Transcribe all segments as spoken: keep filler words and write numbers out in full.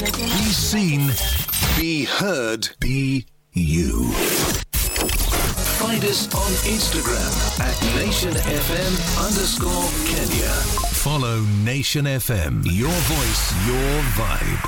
Be seen, be heard, be you. Find us on Instagram at Nation F M underscore Kenya. Follow Nation F M. Your voice, your vibe.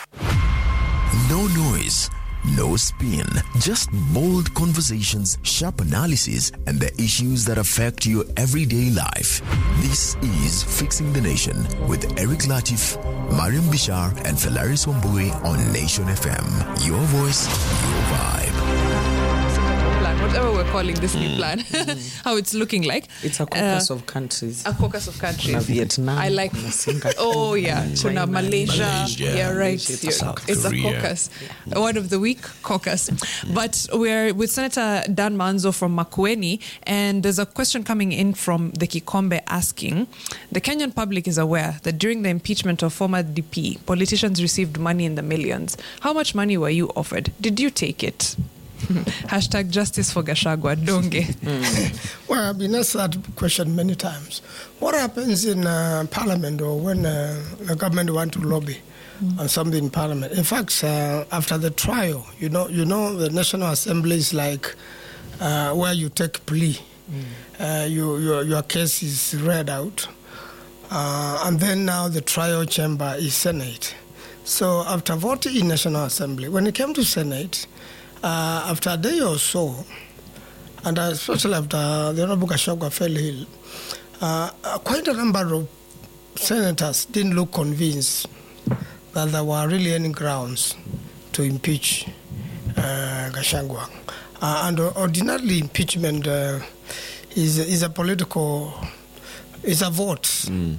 No noise, no spin. Just bold conversations, sharp analysis, and the issues that affect your everyday life. This is Fixing the Nation with Eric Latif, Mariam Bishar, and Felaris Wambui on Nation F M. Your voice, your vibe. Whatever we're calling this new plan, how it's looking like. It's a caucus uh, of countries. A caucus of countries. Kuna Vietnam. I like. Oh yeah, Kuna Malaysia. Malaysia. Yeah, right. Malaysia, South it's Korea. a caucus. Yeah. Word of the week, caucus. But we're with Senator Dan Manzo from Makueni, and there's a question coming in from the Kikombe asking: the Kenyan public is aware that during the impeachment of former D P, politicians received money in the millions. How much money were you offered? Did you take it? Hashtag justice for Gachagua, Donge. Mm. Well, I've been asked that question many times. What happens in uh, Parliament or when uh, the government want to lobby mm. on something in Parliament? In fact, uh, after the trial, you know, you know, the National Assembly is like uh, where you take plea. Mm. Uh, you, your, your case is read out. Uh, and then now the trial chamber is Senate. So after voting in National Assembly, when it came to Senate, Uh, after a day or so, and especially after the Honorable Gachagua fell ill, uh, quite a number of senators didn't look convinced that there were really any grounds to impeach uh, Gachagua. Uh, and ordinarily, impeachment uh, is, is a political, is a vote. Mm.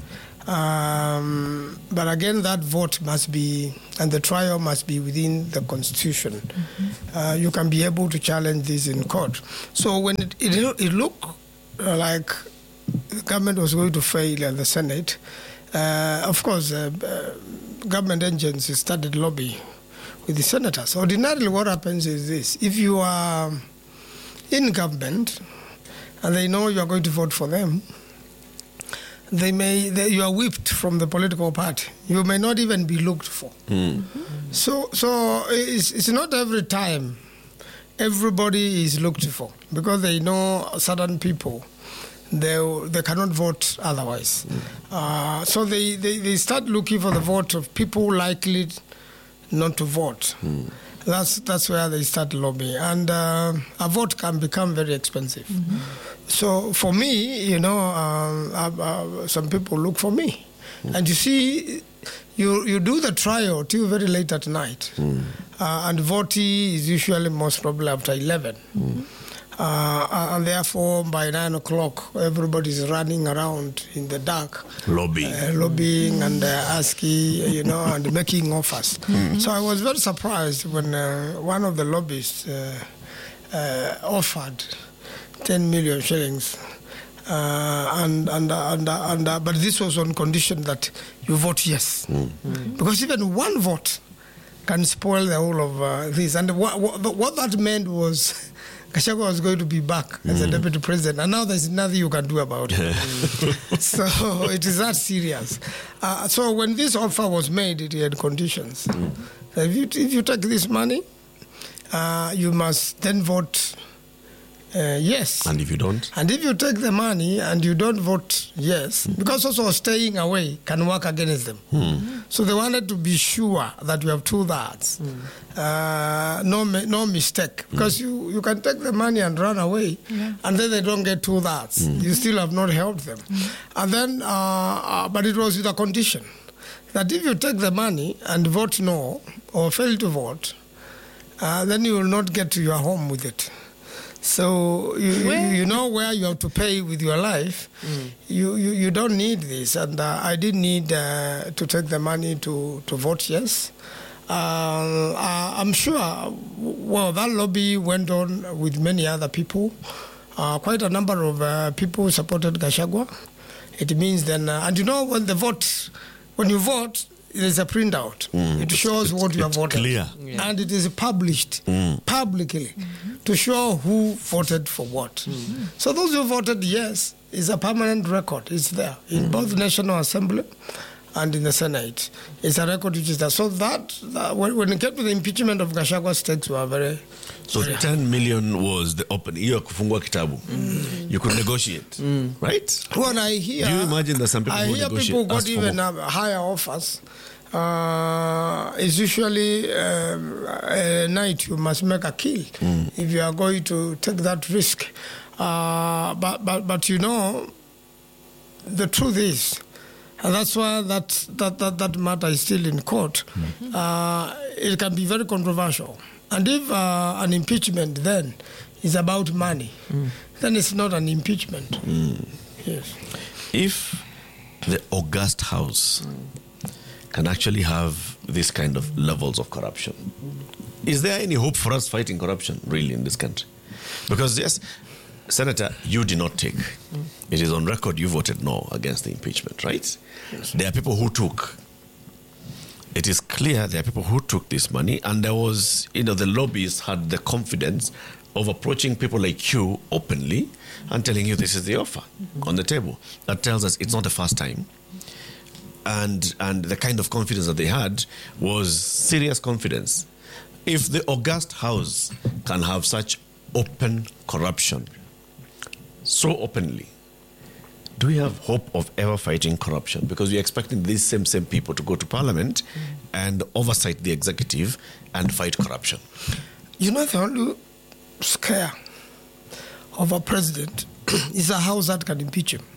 Um, but again, that vote must be, and the trial must be within the Constitution. Mm-hmm. Uh, you can be able to challenge this in court. So when it, it, it looked like the government was going to fail at the Senate, uh, of course, uh, uh, government agencies started lobbying with the senators. Ordinarily, what happens is this: if you are in government and they know you are going to vote for them, They may they, you are whipped from the political party. You may not even be looked for. Mm. So, so it's, it's not every time everybody is looked for, because they know certain people they they cannot vote otherwise. Mm. Uh, so they, they, they start looking for the vote of people likely not to vote. Mm. That's that's where they start lobbying, and uh, a vote can become very expensive. Mm-hmm. So for me, you know, um, uh, uh, some people look for me, mm. and you see, you you do the trial till very late at night, mm. uh, and voting is usually most probably after eleven. Mm. Uh, and therefore, by nine o'clock, everybody's running around in the dark, lobbying, uh, lobbying and uh, asking, you know, and making offers. Mm-hmm. So I was very surprised when uh, one of the lobbyists uh, uh, offered ten million shillings, uh, and and and, and uh, but this was on condition that you vote yes, mm-hmm. because even one vote can spoil the whole of uh, this. And what, what, what that meant was Gachagua was going to be back mm. as a deputy president, and now there's nothing you can do about it. So it is that serious. Uh, so when this offer was made, it had conditions. Mm. If you if you take this money, uh, you must then vote uh, yes. And if you don't? And if you take the money and you don't vote yes, mm. because also staying away can work against them. Mm. So they wanted to be sure that you have two thirds. Mm. Uh, no no mistake. Because mm. you, you can take the money and run away, yeah. and then they don't get two thirds. Mm. You still have not helped them. Mm. And then, uh, uh, but it was with a condition that if you take the money and vote no or fail to vote, uh, then you will not get to your home with it. So you, you, you know where you have to pay with your life. Mm. You, you you don't need this, and uh, I didn't need uh, to take the money to, to vote yes. Uh, I'm sure. Well, that lobby went on with many other people. Uh, quite a number of uh, people supported Gachagua. It means then, uh, and you know when the vote, when you vote, there's a printout. Mm. It shows what you have voted. Clear. Yeah. And it is published mm. publicly mm-hmm. to show who voted for what. Mm-hmm. So those who voted yes is a permanent record. It's there in mm-hmm. both National Assembly and in the Senate. It's a record which is there. So that, that when, when it came to the impeachment of Gachagua, stakes were very... So very ten million was the open. You You could negotiate, mm. right? When I hear... Do you imagine that some people I who hear negotiate people got even more? higher offers. Uh, it's usually um, a night you must make a kill mm. if you are going to take that risk. Uh, but, but, but you know, the truth is, and that's why that, that, that, that matter is still in court, mm-hmm. uh, it can be very controversial. And if uh, an impeachment then is about money, mm. then it's not an impeachment. Mm. Yes. If the august house mm. can actually have this kind of levels of corruption, mm. is there any hope for us fighting corruption really in this country? Because yes, Senator, you did not take. Mm. It is on record you voted no against the impeachment, right? Yes. There are people who took. It is clear there are people who took this money, and there was, you know, the lobbyists had the confidence of approaching people like you openly and telling you this is the offer mm-hmm. on the table. That tells us it's not the first time. And, and the kind of confidence that they had was serious confidence. If the august house can have such open corruption, so openly, do we have hope of ever fighting corruption? Because we're expecting these same same people to go to parliament mm. and oversight the executive and fight corruption. You know, the only scare of a president is a house that can impeach him.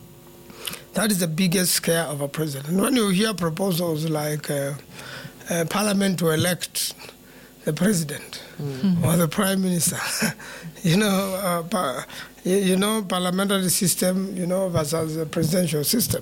That is the biggest scare of a president. And when you hear proposals like uh, uh, parliament to elect the president mm. or the prime minister, you know, uh, pa- you know, parliamentary system, you know, versus a presidential system.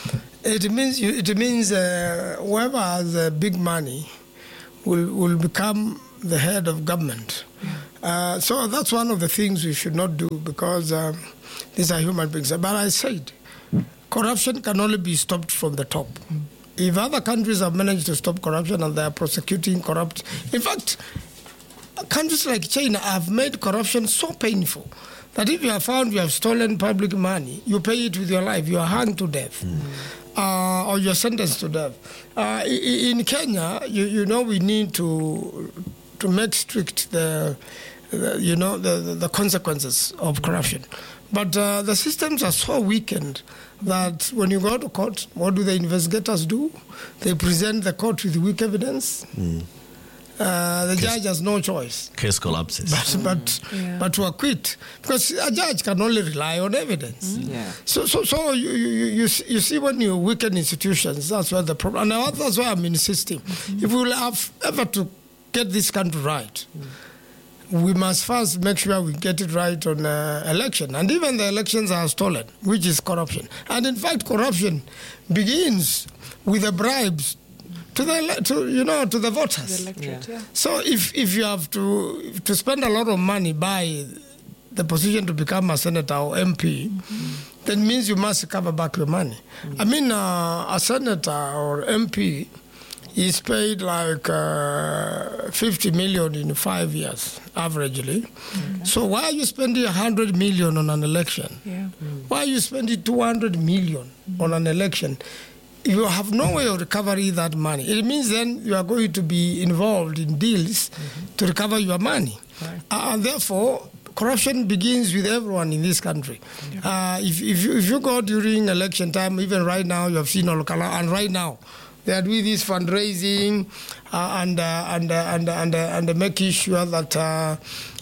It means you, it means uh, whoever has uh, big money will will become the head of government. Uh, so that's one of the things we should not do, because um, these are human beings. But I said, corruption can only be stopped from the top. If other countries have managed to stop corruption and they are prosecuting corrupt, in fact, countries like China have made corruption so painful that if you are found you have stolen public money, you pay it with your life, you are hanged to death. Mm. Uh, or you're sentenced to death. Uh, in Kenya, you, you know, we need to to make strict the, the you know, the, the, the consequences of corruption. But uh, the systems are so weakened that when you go to court, what do the investigators do? They present the court with weak evidence. Mm. Uh, the case, judge has no choice. Case collapses. But but, yeah. but to acquit, because a judge can only rely on evidence. Mm. Yeah. So so so you, you you you see, when you weaken institutions, that's where the problem. And that's why I'm insisting. Mm-hmm. If we will have ever to get this country right, mm. we must first make sure we get it right on uh, election. And even the elections are stolen, which is corruption. And in fact, corruption begins with the bribes to the to you know to the voters. The electorate, yeah. Yeah. So if if you have to to spend a lot of money by the position to become a senator or M P, mm-hmm. that means you must cover back your money. Mm-hmm. I mean, uh, a senator or M P is paid like uh, fifty million in five years, averagely. Okay. So why are you spending one hundred million on an election? Yeah. Mm. Why are you spending two hundred million mm. on an election? You have no way of recovering that money. It means then you are going to be involved in deals mm-hmm. to recover your money. Right. Uh, and therefore, corruption begins with everyone in this country. Yeah. Uh, if, if, you, if you go during election time, even right now, you have seen Olokala, and right now, they are doing this fundraising uh, and, uh, and, uh, and, uh, and, uh, and uh, making sure that uh,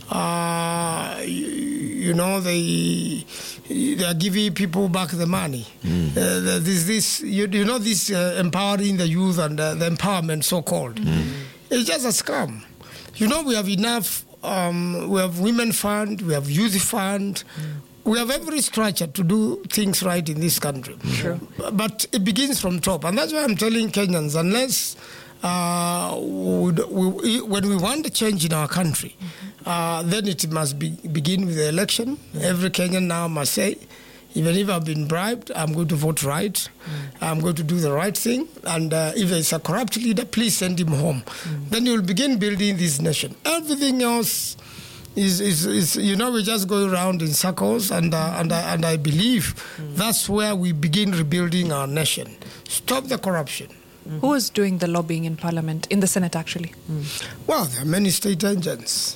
uh, you, you know they they are giving people back the money. Mm. Uh, this this you, you know this uh, empowering the youth and uh, the empowerment so called. Mm. It's just a scam. You know, we have enough. Um, we have women fund. We have youth fund. Mm. We have every structure to do things right in this country. Sure. But it begins from top. And that's why I'm telling Kenyans, unless uh, we, we, when we want a change in our country, mm-hmm. uh, then it must be, begin with the election. Mm-hmm. Every Kenyan now must say, even if I've been bribed, I'm going to vote right. Mm-hmm. I'm going to do the right thing. And uh, if there's a corrupt leader, please send him home. Mm-hmm. Then you'll begin building this nation. Everything else is, is, is you know, we just go around in circles, and uh, and I, and I believe mm. that's where we begin rebuilding our nation. Stop the corruption. Mm. Who is doing the lobbying in Parliament, in the Senate, actually? Mm. Well, there are many state agents.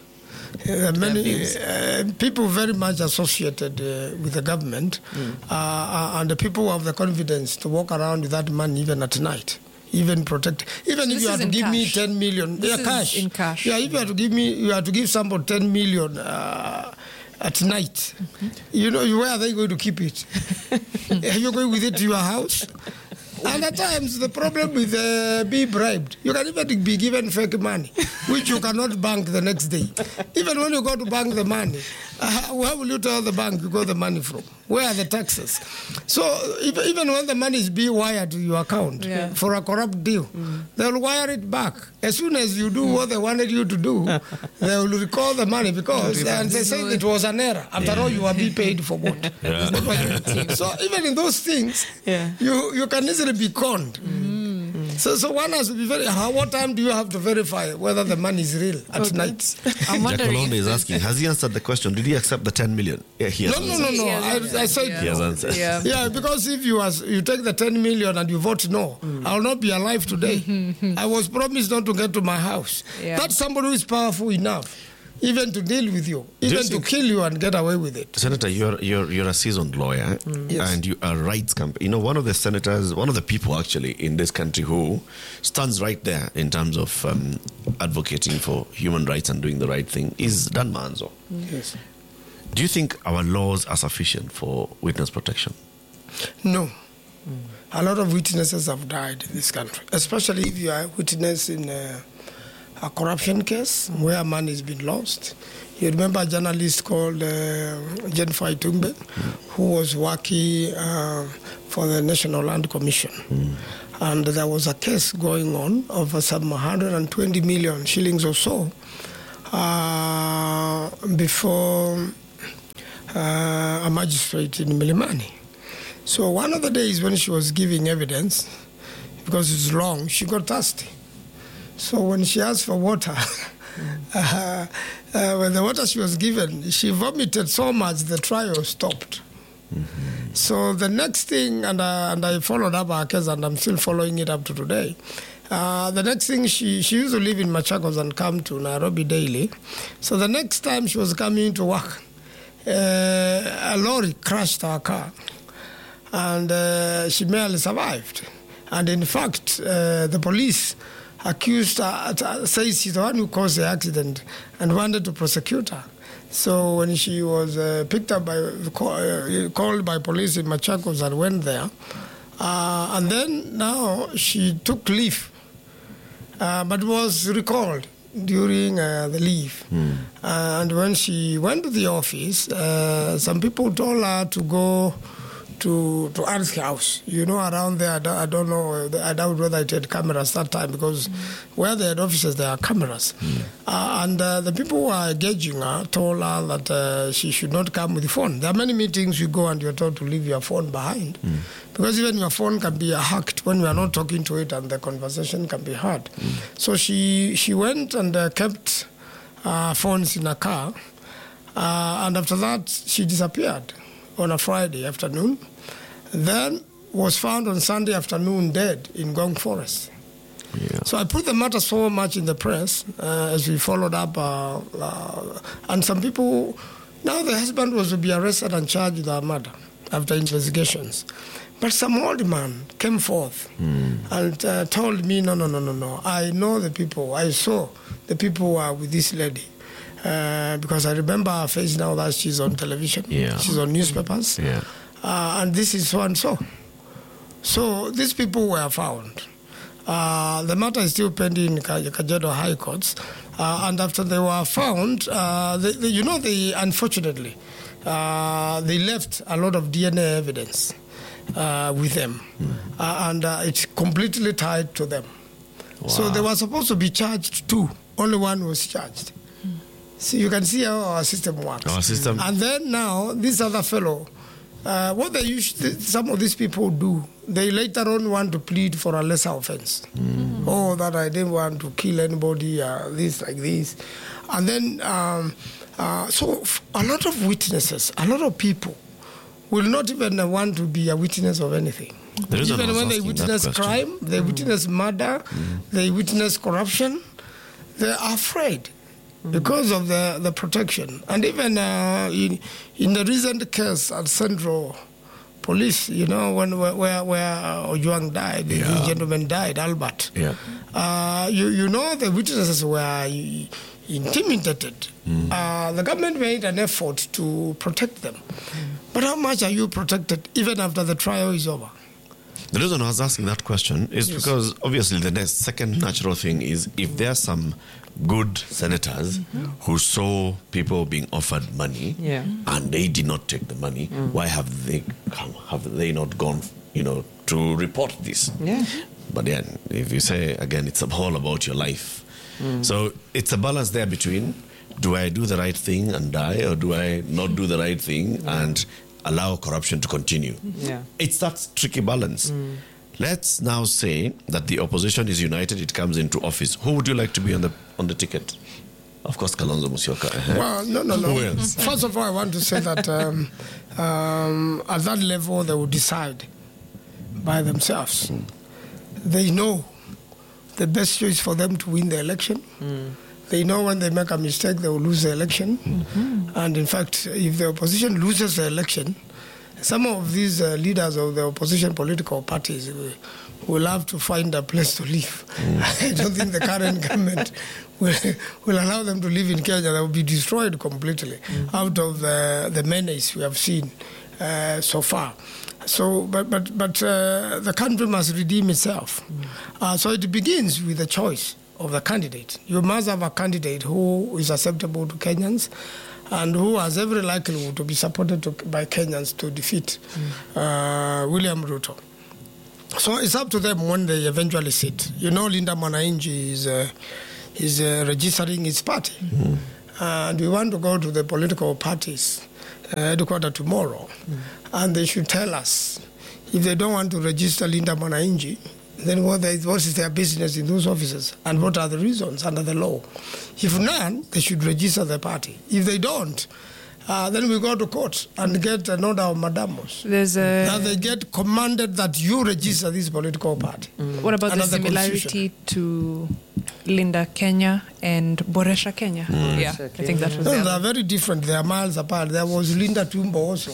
Uh, many uh, people very much associated uh, with the government, mm. uh, and the people who have the confidence to walk around with that money even at night, even protect. Even so if you have to give cash. me ten million, this yeah, is cash. in cash. Yeah, if you have to give me, you have to give somebody ten million uh, at night. Mm-hmm. You know, where are they going to keep it? Are you going with it to your house? And at times, the problem with uh, being bribed, you can even be given fake money, which you cannot bank the next day. Even when you go to bank the money, uh, where will you tell the bank you got the money from? Where are the taxes? So if, even when the money is being wired to your account yeah. for a corrupt deal, mm. they'll wire it back. As soon as you do mm. what they wanted you to do, they will recall the money because and they say it was an error. After yeah. all, you are being paid for what? Yeah. So even in those things, yeah. you, you can easily be conned. Mm. So, so one has to be very. How, what time do you have to verify whether the money is real at okay. night? I'm wondering. Jacolonde is asking, has he answered the question? Did he accept the ten million? Yeah, he has. No, no, no, no. I, I said yeah. he has answered. Yeah. yeah, because if you as you take the ten million and you vote no, mm. I will not be alive today. I was promised not to get to my house. Yeah. That's somebody who is powerful enough. Even to deal with you, even to kill you and get away with it. Senator, you're you're you're a seasoned lawyer, mm. yes. and you are rights camp. You know, one of the senators, one of the people actually in this country who stands right there in terms of um, advocating for human rights and doing the right thing is Dan Manzo. Mm. Yes. Do you think our laws are sufficient for witness protection? No. Mm. A lot of witnesses have died in this country, especially if you are a witness in Uh, a corruption case where money has been lost. You remember a journalist called uh, Jennifer Itumbe, mm. who was working uh, for the National Land Commission. Mm. And there was a case going on of some one hundred twenty million shillings or so uh, before uh, a magistrate in Milimani. So one of the days when she was giving evidence, because it's long, she got thirsty. So when she asked for water, mm. uh, uh, when the water she was given, she vomited so much the trial stopped. Mm-hmm. So the next thing, and, uh, and I followed up her case, and I'm still following it up to today. Uh, the next thing, she, she used to live in Machakos and come to Nairobi daily. So the next time she was coming to work, uh, a lorry crashed her car, and uh, she barely survived. And in fact, uh, the police accused her, says she's the one who caused the accident and wanted to prosecute her. So when she was uh, picked up by, uh, called by police in Machakos and went there, uh, and then now she took leave, uh, but was recalled during uh, the leave. Mm. Uh, and when she went to the office, uh, some people told her to go to to Earth House. You know, around there, I don't, I don't know, I doubt whether it had cameras that time, because mm. where they had offices, there are cameras. Mm. Uh, and uh, the people who are engaging her told her that uh, she should not come with the phone. There are many meetings you go and you're told to leave your phone behind, mm. because even your phone can be hacked when you are not talking to it, and the conversation can be heard. Mm. So she, she went and uh, kept uh, phones in her car, uh, and after that, she disappeared on a Friday afternoon, then was found on Sunday afternoon dead in Gong Forest. Yeah. So I put the matter so much in the press uh, as we followed up, uh, uh, and some people, now the husband was to be arrested and charged with her murder after investigations. But some old man came forth mm. and uh, told me, no, no, no, no, no, I know the people, I saw the people who are with this lady. Uh, because I remember her face now that she's on television, yeah. she's on newspapers, yeah. uh, and this is so and so. So these people were found. Uh, the matter is still pending in Kajiado High Courts, uh, and after they were found, uh, they, they, you know, they unfortunately uh, they left a lot of D N A evidence uh, with them, mm. uh, and uh, it's completely tied to them. Wow. So they were supposed to be charged too. Only one was charged. So you can see how our system works. Our system. And then now, this other fellow uh, what they usually, some of these people do, they later on want to plead for a lesser offense. Mm. Oh, that I didn't want to kill anybody, uh, this, like this. And then, um, uh, so a lot of witnesses, a lot of people will not even want to be a witness of anything. Even when they witness crime, they mm. witness murder, mm. they witness corruption, they are afraid mm. because of the, the protection. And even uh, in, in the recent case at Central Police, you know, when where where Ojwang died, yeah. the gentleman died, Albert. Yeah. Uh, you you know the witnesses were intimidated. Mm. Uh, the government made an effort to protect them, mm. but how much are you protected even after the trial is over? The reason I was asking that question is yes. because obviously the next second natural thing is if there are some good senators mm-hmm. who saw people being offered money yeah. and they did not take the money, mm. why have they come, have they not gone, you know, to report this? Yeah. But then, if you say again, it's all about your life. Mm. So it's a balance there between do I do the right thing and die, or do I not do the right thing yeah. and allow corruption to continue? Yeah. It's that tricky balance. Mm. Let's now say that the opposition is united, it comes into office. Who would you like to be on the on the ticket? Of course, Kalonzo Musyoka. Well, no, no, no. Who else? First of all, I want to say that um, um, at that level, they will decide by themselves. Mm. They know the best choice for them to win the election. Mm. They know when they make a mistake, they will lose the election. Mm-hmm. And in fact, if the opposition loses the election, some of these uh, leaders of the opposition political parties will, will have to find a place to live. Mm. I don't think the current government will, will allow them to live in Kenya. They will be destroyed completely mm. out of the, the menace we have seen uh, so far. So, but but but uh, the country must redeem itself. Mm. Uh, so it begins with the choice of the candidate. You must have a candidate who is acceptable to Kenyans and who has every likelihood to be supported to, by Kenyans to defeat mm. uh, William Ruto. So it's up to them when they eventually sit. You know, Linda Mwananchi is, uh, is uh, registering his party. Mm. And we want to go to the political parties uh, headquarters tomorrow. Mm. And they should tell us if they don't want to register Linda Mwananchi, then what, they, what is their business in those offices and what are the reasons under the law? If none, they should register the party. If they don't, uh, then we go to court and get an order of mandamus. There's a... Now they get commanded that you register this political party. Mm. What about the similarity to Linda Kenya and Boresha Kenya? Mm. Yeah, I think that was no, the they are very different. They are miles apart. There was Linda Tumbo also,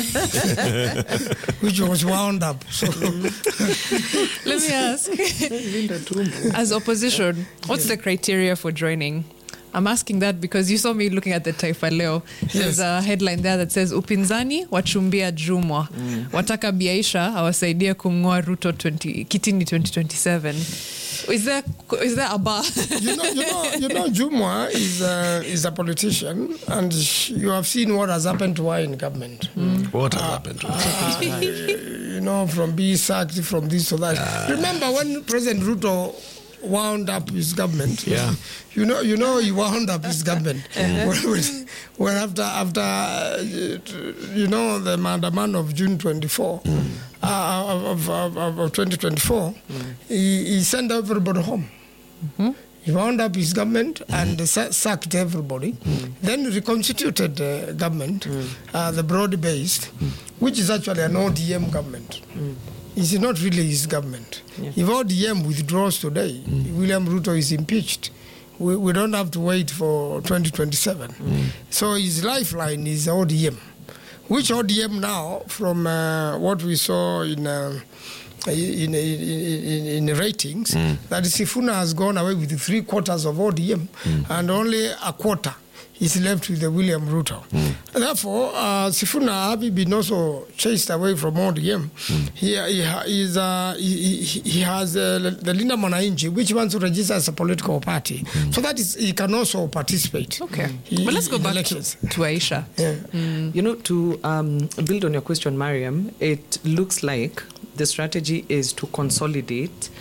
which was wound up. So let me ask, Linda Tumbo. as opposition, what's the criteria for joining? I'm asking that because you saw me looking at the Taifa Leo. There's yes. a headline there that says upinzani wachumbia Jumwa mm. wataka Biaisha awasaidia kumng'oa Ruto twenty, Kitini twenty twenty-seven. Is there is there a bar? you know, you know, you know, Jumwa is a, is a politician, and you have seen what has happened to her in government. Mm. What has uh, happened to her? Uh, you know, from being sacked, from this to that. Uh, Remember when President Ruto wound up his government? Yeah. You know, you know, he wound up his government. when, when after, after uh, you know, the maandamano of June twenty-fourth, mm. uh, of, of, of, of twenty twenty-four, mm. he, he sent everybody home. Mm-hmm. He wound up his government mm. and sa- sacked everybody. Mm. Then reconstituted the government, mm. uh, the broad-based, mm. which is actually an O D M government. Mm. It's not really his government. Yeah. If O D M withdraws today, mm. William Ruto is impeached. We, we don't have to wait for twenty twenty-seven. Mm. So his lifeline is O D M. Which O D M now, from uh, what we saw in, uh, in, in, in, in ratings, mm. that Sifuna has gone away with three quarters of O D M mm. and only a quarter is left with the William Ruto. Mm. Therefore, uh, Sifuna, having been also chased away from O D M, mm. he, he, is, uh, he, he has uh, the Linda Mwananchi, which wants to register as a political party. Mm. So that is, he can also participate. Okay. He, but let's go back elections. to, to Aisha. Yeah. Mm. You know, to um, build on your question, Mariam, it looks like the strategy is to consolidate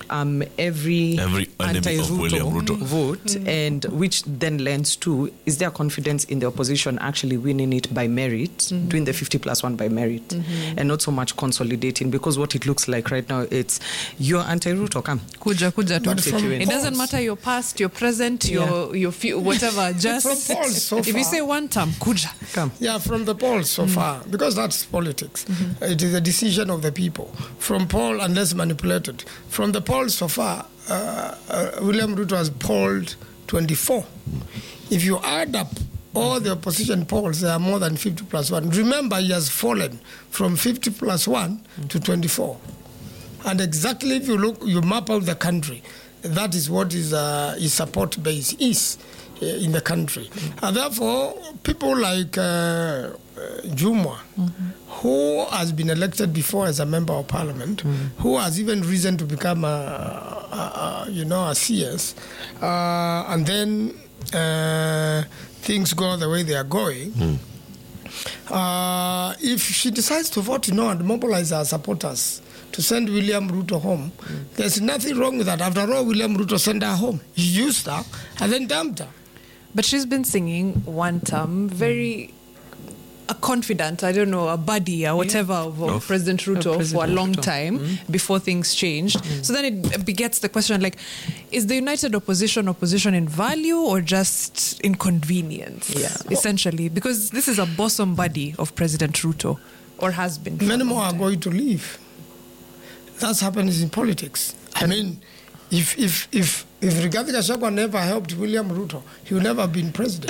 um, every, Every enemy of William Ruto. vote, mm. and which then lends to, is there confidence in the opposition actually winning it by merit, mm. doing the fifty plus one by merit, mm-hmm. and not so much consolidating? Because what it looks like right now, it's you're anti-Ruto, come. Kuja, kuja, But tu. from It doesn't matter your past, your present, your, your fu- whatever. Just From polls so if you far. say one term, kuja. Come. Yeah, from the polls so far, because that's politics. It is a decision of the people. From poll, unless manipulated. From the polls so far, uh, uh, William Ruto has polled twenty-four. If you add up all the opposition polls, there are more than fifty plus one. Remember, he has fallen from fifty plus one to twenty-four. And exactly if you look, you map out the country, that is what his, uh, his support base is uh, in the country. And therefore, people like uh, uh, Jumwa, mm-hmm. who has been elected before as a member of parliament, mm-hmm. who has even risen to become a, a, a you know, a C S, uh, and then uh, things go the way they are going. Mm. Uh, if she decides to vote no and mobilize her supporters to send William Ruto home, mm. there's nothing wrong with that. After all, William Ruto sent her home. He used her and then dumped her. But she's been singing one term, very a confidant, I don't know, a buddy or whatever yeah. of, of Of, President Ruto President for a long Ruto. time Mm. before things changed. Mm. So then it begets the question, like, is the united opposition opposition in value or just in convenience? Yeah. Essentially, because this is a bosom buddy of President Ruto, or has been. for Many a long more are time. going to leave. That's happens in politics. I mean, if if if if Rigathi Gachagua never helped William Ruto, he would never have been president.